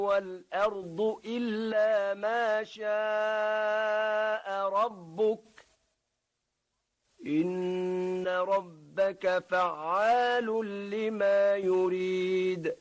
والأرض إلا ما شاء ربك إن ربك فعال لما يريد